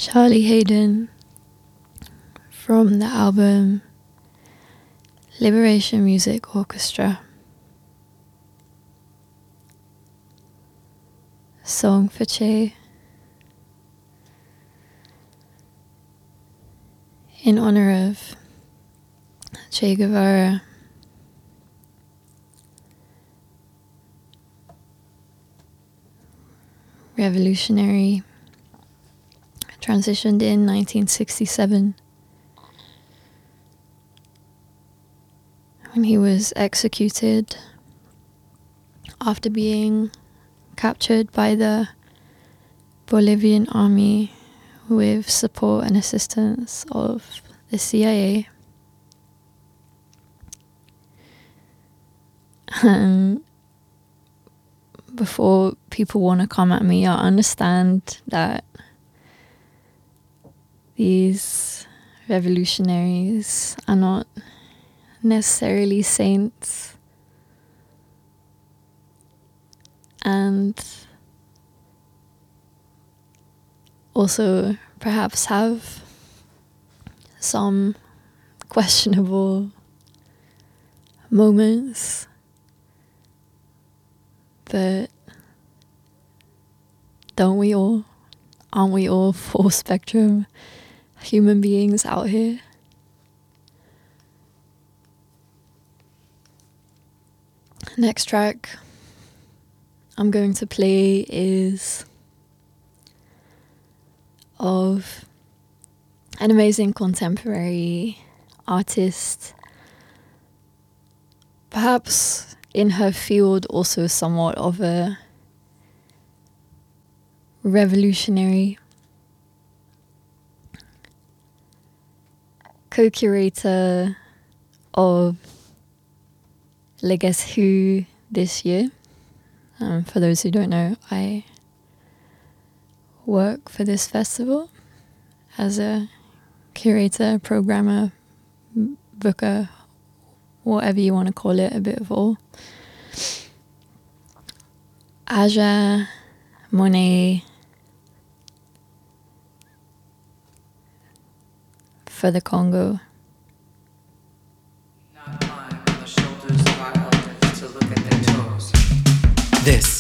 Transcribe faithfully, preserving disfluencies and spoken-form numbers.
Charlie Hayden from the album Liberation Music Orchestra. Song for Che. In honor of Che Guevara. Revolutionary, transitioned in nineteen sixty-seven when he was executed after being captured by the Bolivian army with support and assistance of the C I A. And before people want to come at me, I understand that these revolutionaries are not necessarily saints, and also perhaps have some questionable moments, but don't we all? Aren't we all full spectrum human beings out here? Next track I'm going to play is of an amazing contemporary artist, perhaps in her field also somewhat of a revolutionary, co-curator of Le Guess Who this year. Um, for those who don't know, I work for this festival as a curator, programmer, booker, whatever you want to call it, a bit of all. Aja Monet for the Congo. Not lying on the shoulders of our elders to look at their toes. This